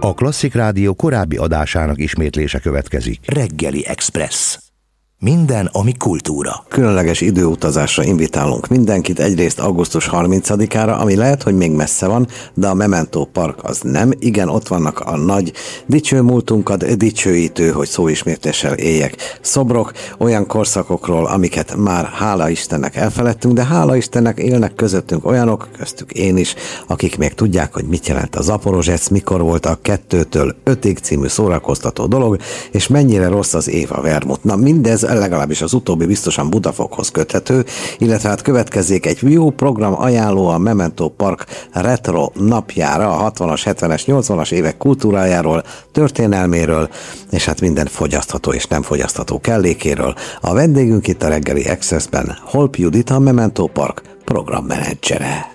A Klasszik Rádió korábbi adásának ismétlése következik. Reggeli Express. Minden, ami kultúra. Különleges időutazásra invitálunk mindenkit egyrészt augusztus 30-ára, ami lehet, hogy még messze van, de a Memento Park az nem. Igen, ott vannak a nagy dicső múltunkat dicsőítő, hogy szóismétléssel éljek, szobrok olyan korszakokról, amiket már hála Istennek elfeledtünk, de hála Istennek élnek közöttünk olyanok, köztük én is, akik még tudják, hogy mit jelent a Zaporozsec, mikor volt a 2-től 5-ig című szórakoztató dolog, és mennyire rossz az Éva Vermut. Na mindez legalábbis az utóbbi biztosan Budafokhoz köthető, illetve hát következzék egy jó program ajánló a Memento Park Retro napjára, a 60-as, 70-es, 80-as évek kultúrájáról, történelméről, és hát minden fogyasztható és nem fogyasztható kellékéről. A vendégünk itt a Reggeli Expressben Holp Judit, a Memento Park programmenedzsere.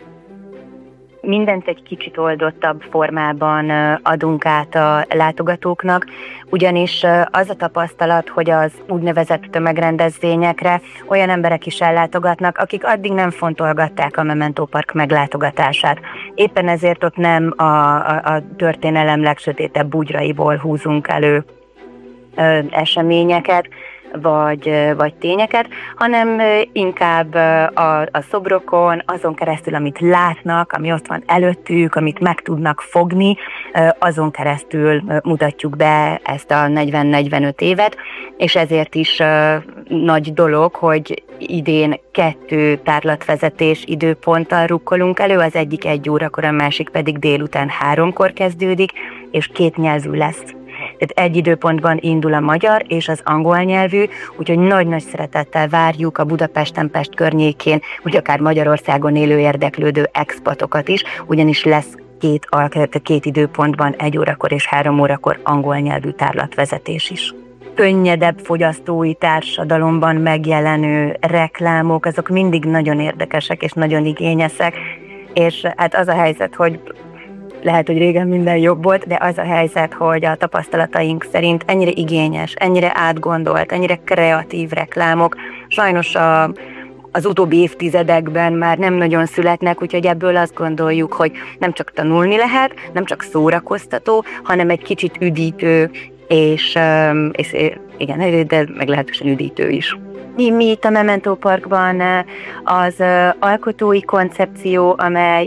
Mindent egy kicsit oldottabb formában adunk át a látogatóknak, ugyanis az a tapasztalat, hogy az úgynevezett tömegrendezvényekre olyan emberek is ellátogatnak, akik addig nem fontolgatták a Memento Park meglátogatását. Éppen ezért ott nem a történelem legsötétebb bugyraiból húzunk elő eseményeket, vagy tényeket, hanem inkább a szobrokon, azon keresztül, amit látnak, ami ott van előttük, amit meg tudnak fogni, azon keresztül mutatjuk be ezt a 40-45 évet, és ezért is nagy dolog, hogy idén 2 tárlatvezetés időponttal rukkolunk elő, az egyik 1 órakor, a másik pedig délután 3-kor kezdődik, és 2 nyelvű lesz. Tehát egy időpontban indul a magyar és az angol nyelvű, úgyhogy nagy-nagy szeretettel várjuk a Budapesten, Pest környékén, vagy akár Magyarországon élő érdeklődő expatokat is, ugyanis lesz 2 időpontban 1 órakor és 3 órakor angol nyelvű tárlatvezetés is. Könnyedebb fogyasztói társadalomban megjelenő reklámok, azok mindig nagyon érdekesek és nagyon igényesek, és hát az a helyzet, hogy lehet, hogy régen minden jobb volt, de az a helyzet, hogy a tapasztalataink szerint ennyire igényes, ennyire átgondolt, ennyire kreatív reklámok sajnos az utóbbi évtizedekben már nem nagyon születnek, úgyhogy ebből azt gondoljuk, hogy nem csak tanulni lehet, nem csak szórakoztató, hanem egy kicsit üdítő, és igen, de meglehetősen üdítő is. Mi itt a Memento Parkban az alkotói koncepció, amely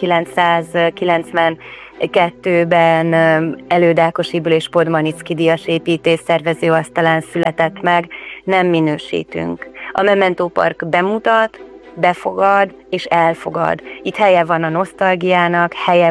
1992-ben Előd Ákosiből és Podmanicki díjas építészszervező asztalán született meg, nem minősítünk. A Memento Park bemutat, befogad és elfogad. Itt helye van a nosztalgiának, helye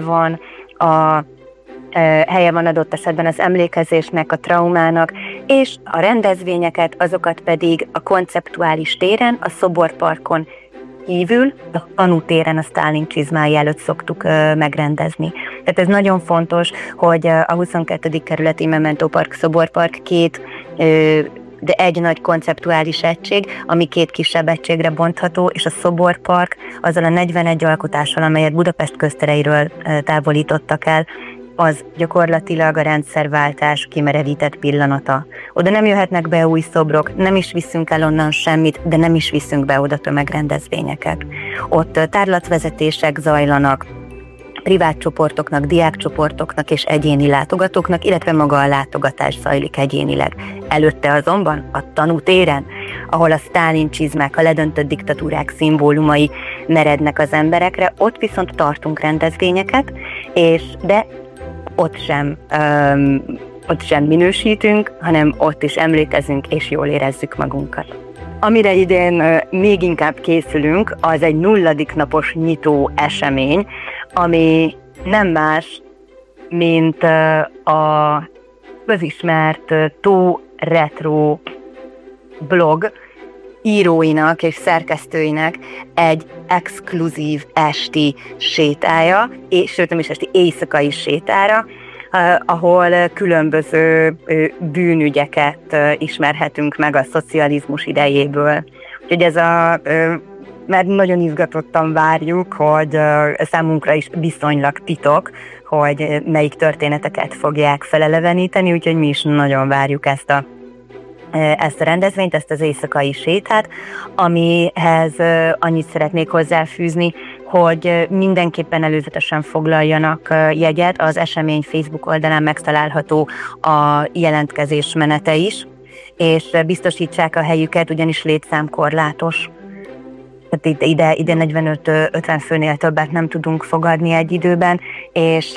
van adott esetben az emlékezésnek, a traumának, és a rendezvényeket, azokat pedig a konceptuális téren, a Szoborparkon kívül, a tanútéren, a Sztálin csizmái előtt szoktuk megrendezni. Tehát ez nagyon fontos, hogy a 22. kerületi Memento Park Szoborpark de egy nagy konceptuális egység, ami 2 kisebb egységre bontható, és a Szoborpark azzal a 41 alkotással, amelyet Budapest köztereiről távolítottak el, az gyakorlatilag a rendszerváltás kimerevített pillanata. Oda nem jöhetnek be új szobrok, nem is viszünk el onnan semmit, de nem is viszünk be oda tömegrendezvényeket. Ott tárlatvezetések zajlanak, privát csoportoknak, diákcsoportoknak és egyéni látogatóknak, illetve maga a látogatás zajlik egyénileg. Előtte azonban a tanútéren, ahol a Sztálin csizmák, a ledöntött diktatúrák szimbólumai merednek az emberekre, ott viszont tartunk rendezvényeket, de ott sem minősítünk, hanem ott is emlékezünk és jól érezzük magunkat. Amire idén még inkább készülünk, az egy 0. napos nyitó esemény, ami nem más, mint a közismert Tó Retro blog íróinak és szerkesztőinek egy exkluzív esti sétája, sőt nem is esti, éjszakai sétára, ahol különböző bűnügyeket ismerhetünk meg a szocializmus idejéből. Úgyhogy ez mert nagyon izgatottan várjuk, hogy számunkra is viszonylag titok, hogy melyik történeteket fogják feleleveníteni, úgyhogy mi is nagyon várjuk ezt a rendezvényt, ezt az éjszakai sétát, amihez annyit szeretnék hozzáfűzni, hogy mindenképpen előzetesen foglaljanak jegyet. Az esemény Facebook oldalán megtalálható a jelentkezés menete is, és biztosítsák a helyüket, ugyanis létszámkorlátos. Tehát ide 45-50 főnél többet nem tudunk fogadni egy időben, és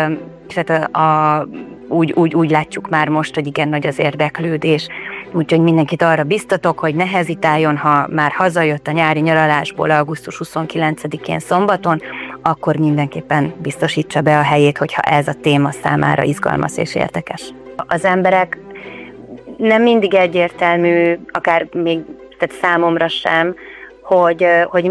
úgy látjuk már most, hogy igen nagy az érdeklődés. Úgyhogy mindenkit arra biztatok, hogy ne hezitáljon, ha már hazajött a nyári nyaralásból augusztus 29-én szombaton, akkor mindenképpen biztosítsa be a helyét, hogyha ez a téma számára izgalmas és érdekes. Az emberek nem mindig egyértelmű, akár még tehát számomra sem, hogy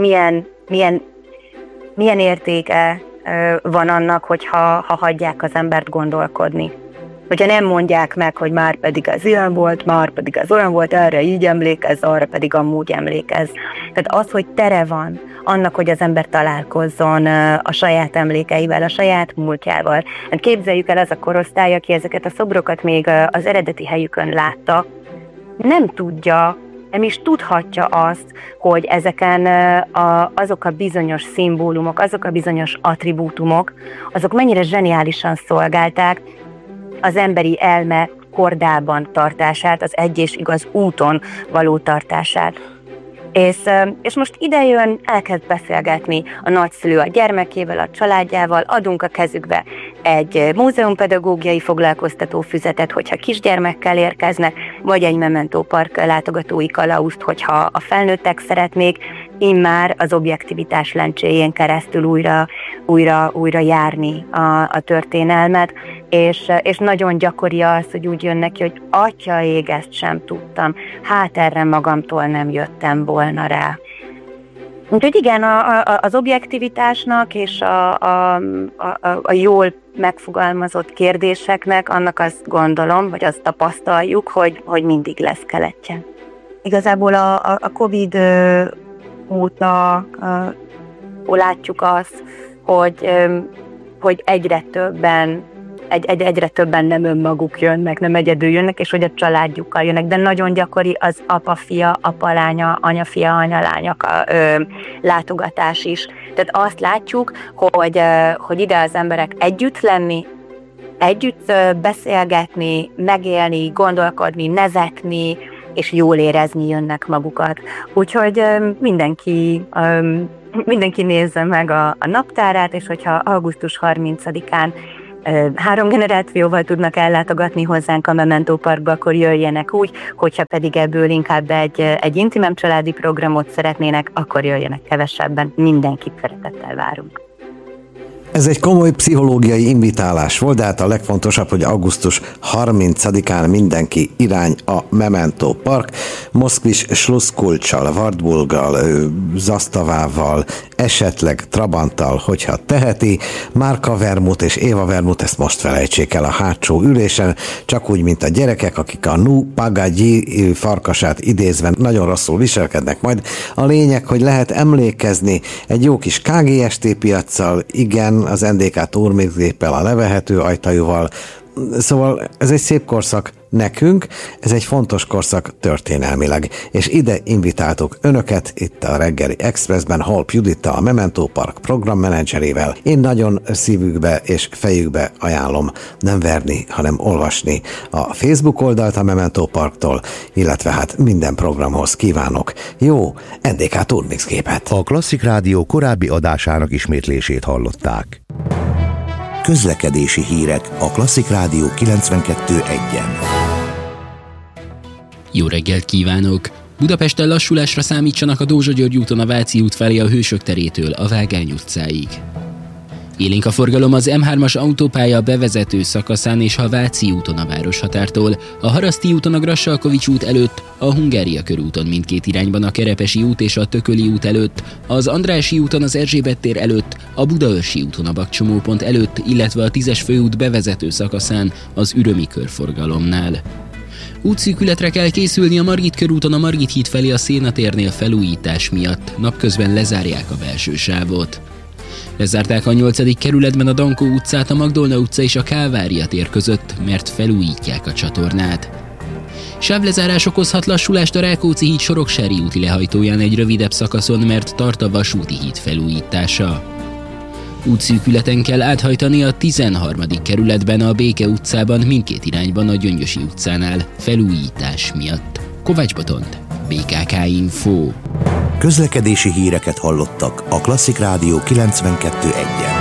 milyen értéke van annak, hogyha hagyják az embert gondolkodni. Hogyha nem mondják meg, hogy már pedig az ilyen volt, már pedig az olyan volt, erre így emlékezz, arra pedig amúgy emlékezz. Tehát az, hogy tere van annak, hogy az ember találkozzon a saját emlékeivel, a saját múltjával. Hát képzeljük el, az a korosztály, aki ezeket a szobrokat még az eredeti helyükön látta, nem tudja, nem is tudhatja azt, hogy ezeken azok a bizonyos szimbólumok, azok a bizonyos attribútumok, azok mennyire zseniálisan szolgálták az emberi elme kordában tartását, az egy és igaz úton való tartását. És most idejön, elkezd beszélgetni a nagyszülő a gyermekével, a családjával, adunk a kezükbe egy múzeumpedagógiai foglalkoztató füzetet, hogyha kisgyermekkel érkeznek, vagy egy Memento Park látogatói kalauzt, hogyha a felnőttek szeretnék immár az objektivitás lencséjén keresztül újra járni a történelmet, és nagyon gyakori az, hogy úgy jön neki, hogy atya ég, ezt sem tudtam, hát erre magamtól nem jöttem volna rá. Úgyhogy igen, az objektivitásnak és a jól megfogalmazott kérdéseknek annak azt gondolom, vagy azt tapasztaljuk, hogy mindig lesz keletje. Igazából a Covid óta látjuk azt, hogy egyre többen nem önmaguk jönnek, nem egyedül jönnek, és hogy a családjukkal jönnek, de nagyon gyakori az apa-fia, apa-lánya, anya-fia, anya-lánya látogatás is. Tehát azt látjuk, hogy ide az emberek együtt lenni, együtt beszélgetni, megélni, gondolkodni, nevetni, és jól érezni jönnek magukat. Úgyhogy mindenki nézze meg a naptárát, és hogyha augusztus 30-án 3 generációval tudnak ellátogatni hozzánk a Memento Parkba, akkor jöjjenek úgy, hogyha pedig ebből inkább egy intimem családi programot szeretnének, akkor jöjjenek kevesebben, mindenkit szeretettel várunk. Ez egy komoly pszichológiai invitálás volt, de hát a legfontosabb, hogy augusztus 30-án mindenki irány a Memento Park, Moszkvis Sluszkulccsal, Wartburggal, Zastavával, esetleg Trabanttal, hogyha teheti, Márka Vermut és Éva Vermut, ezt most felejtsék el a hátsó ülésen, csak úgy, mint a gyerekek, akik a Nu Pagagyi farkasát idézve nagyon rosszul viselkednek majd. A lényeg, hogy lehet emlékezni egy jó kis KGST piaccal, igen, az NDK turmixgéppel, a levehető ajtajúval. Szóval ez egy szép korszak nekünk, ez egy fontos korszak történelmileg, és ide invitáltuk önöket itt a Reggeli Expressben Holp Judittal, a Memento Park programmenedzserével. Én nagyon szívükbe és fejükbe ajánlom nem verni, hanem olvasni a Facebook oldalt a Memento Parktól, illetve hát minden programhoz kívánok jó NDK turmixgépet. A Klasszik Rádió korábbi adásának ismétlését hallották. Közlekedési hírek a Klasszik Rádió 92.1-en. Jó reggelt kívánok! Budapesten lassulásra számítsanak a Dózsa-György úton a Váci út felé a Hősök terétől a Vágány utcáig. Élénk a forgalom az M3-as autópálya bevezető szakaszán és a Váci úton a Városhatártól, a Haraszti úton a Grassalkovics út előtt, a Hungária körúton mindkét irányban a Kerepesi út és a Tököli út előtt, az Andrássy úton az Erzsébet tér előtt, a Budaörsi úton a Bakcsomópont előtt, illetve a 10-es főút bevezető szakaszán az Ürömi körforgalomnál. Útszűkületre kell készülni a Margit körúton a Margit híd felé a Széna térnél felújítás miatt, napközben lezárják a belső sávot. Lezárták a 8. kerületben a Dankó utcát, a Magdolna utca és a Kálvária tér között, mert felújítják a csatornát. Sávlezárás okozhat lassulást a Rákóczi híd Soroksári úti lehajtóján egy rövidebb szakaszon, mert tart a vasúti híd felújítása. Útszűkületen kell áthajtani a 13. kerületben a Béke utcában mindkét irányban a Gyöngyösi utcánál felújítás miatt. Kovács Botont, BKK Info. Közlekedési híreket hallottak a Klasszik Rádió 92.1-en.